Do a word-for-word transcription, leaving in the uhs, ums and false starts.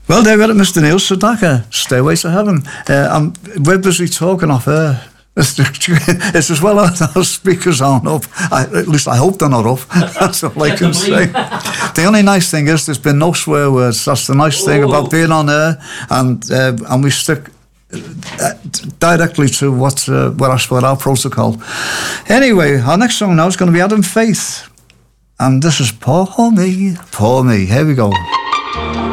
Well, there we got it, Mister Neil Sedaka, Stairways to Heaven. Uh, I'm, we're busy talking off air. It's as well as our speakers aren't up. I, at least I hope they're not up. That's all I can say. The only nice thing is there's been no swear words. That's the nice thing about being on air, and uh, and we stick uh, directly to what uh, what, our, what our protocol. Anyway, our next song now is going to be Adam Faith, and this is Poor Me, Poor Me. Here we go.